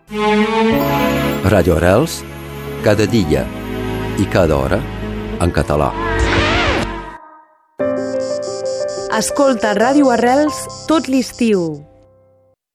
Radio Arrels, cada dia i cada hora en català. Escolta Ràdio Arrels tot l'estiu.